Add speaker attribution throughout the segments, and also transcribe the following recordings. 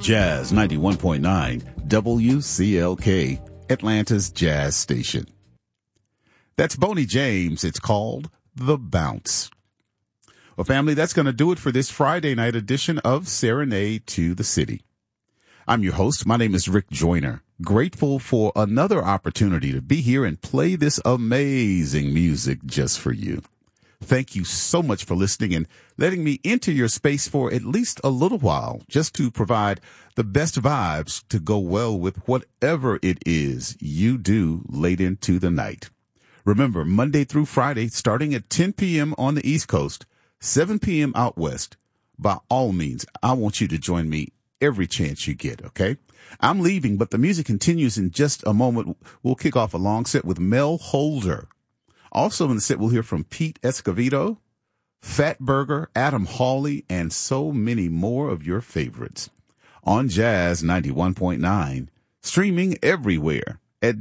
Speaker 1: Jazz 91.9 WCLK, Atlanta's Jazz Station. That's Boney James. It's called The Bounce. Well, family, that's going to do it for this Friday night edition of Serenade to the City. I'm your host. My name is Rick Joyner. Grateful for another opportunity to be here and play this amazing music just for you. Thank you so much for listening and letting me into your space for at least a little while, just to provide the best vibes to go well with whatever it is you do late into the night. Remember, Monday through Friday, starting at 10 p.m. on the East Coast, 7 p.m. out West. By all means, I want you to join me every chance you get, okay? I'm leaving, but the music continues in just a moment. We'll kick off a long set with Mel Holder. Also in the set, we'll hear from Pete Escovedo, Fatburger, Adam Hawley, and so many more of your favorites. On Jazz 91.9, streaming everywhere at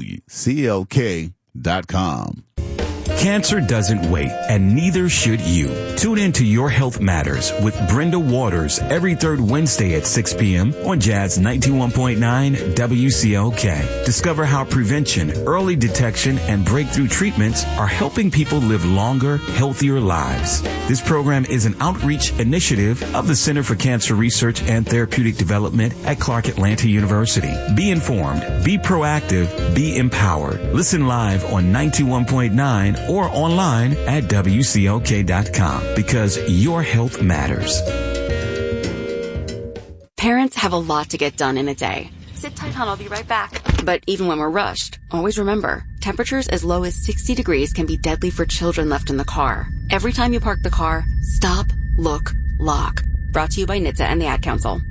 Speaker 1: WCLK.com.
Speaker 2: Cancer doesn't wait, and neither should you. Tune in to Your Health Matters with Brenda Waters every third Wednesday at 6 p.m. on Jazz 91.9 WCLK. Discover how prevention, early detection, and breakthrough treatments are helping people live longer, healthier lives. This program is an outreach initiative of the Center for Cancer Research and Therapeutic Development at Clark Atlanta University. Be informed, be proactive, be empowered. Listen live on 91.9 or online at WCLK.com, because your health matters.
Speaker 3: Parents have a lot to get done in a day. Sit tight, hon, I'll be right back. But even when we're rushed, always remember, temperatures as low as 60 degrees can be deadly for children left in the car. Every time you park the car, stop, look, lock. Brought to you by NHTSA and the Ad Council.